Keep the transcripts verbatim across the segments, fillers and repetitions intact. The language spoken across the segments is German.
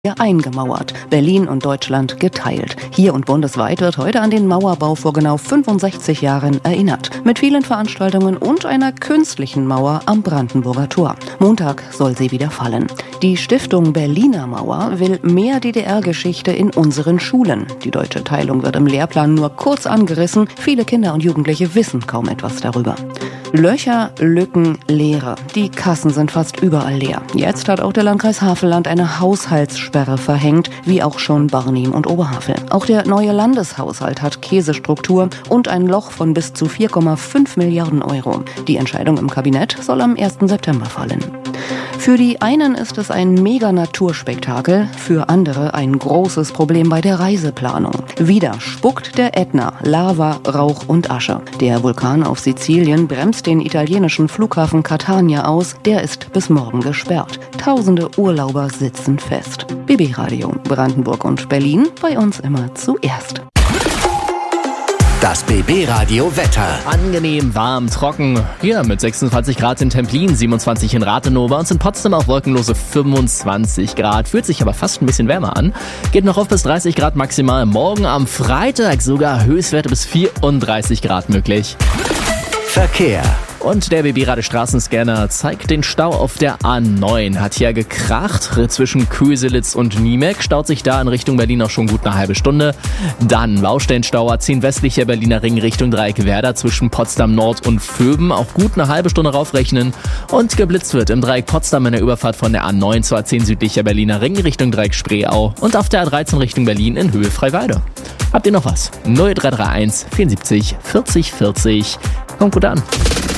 eingemauert, Berlin und Deutschland geteilt. Hier und bundesweit wird heute an den Mauerbau vor genau fünfundsechzig Jahren erinnert. Mit vielen Veranstaltungen und einer künstlichen Mauer am Brandenburger Tor. Montag soll sie wieder fallen. Die Stiftung Berliner Mauer will mehr D D R-Geschichte in unseren Schulen. Die deutsche Teilung wird im Lehrplan nur kurz angerissen. Viele Kinder und Jugendliche wissen kaum etwas darüber. Löcher, Lücken, Leere. Die Kassen sind fast überall leer. Jetzt hat auch der Landkreis Havelland eine Haushaltssperre verhängt, wie auch schon Barnim und Oberhavel. Auch der neue Landeshaushalt hat Käsestruktur und ein Loch von bis zu vier Komma fünf Milliarden Euro. Die Entscheidung im Kabinett soll am ersten September fallen. Für die einen ist es ein Mega-Naturspektakel, für andere ein großes Problem bei der Reiseplanung. Wieder spuckt der Ätna Lava, Rauch und Asche. Der Vulkan auf Sizilien bremst den italienischen Flughafen Catania aus. Der ist bis morgen gesperrt. Tausende Urlauber sitzen fest. B B Radio Brandenburg und Berlin, bei uns immer zuerst. Das B B-Radio Wetter. Angenehm, warm, trocken. Hier mit sechsundzwanzig Grad in Templin, siebenundzwanzig in Rathenow, bei uns in Potsdam auch wolkenlose fünfundzwanzig Grad. Fühlt sich aber fast ein bisschen wärmer an. Geht noch auf bis dreißig Grad maximal. Morgen am Freitag sogar Höchstwerte bis vierunddreißig Grad möglich. Verkehr. Und der B B-Radio Straßenscanner zeigt den Stau auf der A neun. Hat hier gekracht zwischen Köselitz und Niemek. Staut sich da in Richtung Berlin auch schon gut eine halbe Stunde. Dann Baustellenstau A zehn westlicher Berliner Ring Richtung Dreieck Werder zwischen Potsdam Nord und Vöben. Auch gut eine halbe Stunde raufrechnen. Und geblitzt wird im Dreieck Potsdam in der Überfahrt von der A neun zur A zehn südlicher Berliner Ring Richtung Dreieck Spreeau. Und auf der A dreizehn Richtung Berlin in Höhe Freiweide. Habt ihr noch was? null drei drei eins vierundsiebzig vierzig vierzig. Kommt gut an.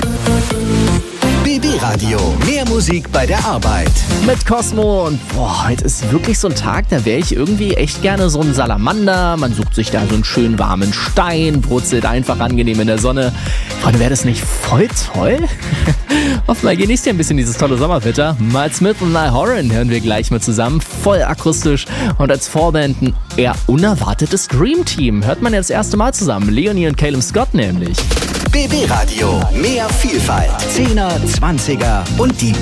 B B-Radio, mehr Musik bei der Arbeit. Mit Cosmo und boah, heute ist wirklich so ein Tag, da wäre ich irgendwie echt gerne so ein Salamander. Man sucht sich da so einen schönen warmen Stein, brutzelt einfach angenehm in der Sonne. Freunde, wäre das nicht voll toll? Hoffentlich genießt ihr ein bisschen dieses tolle Sommerwetter. Miles Smith und Niall Horan hören wir gleich mal zusammen, voll akustisch und als Vorband ein eher unerwartetes Dream Team. Hört man jetzt das erste Mal zusammen, Leonie und Caleb Scott nämlich. B B-Radio, mehr Vielfalt, Zehner, Zwanziger und die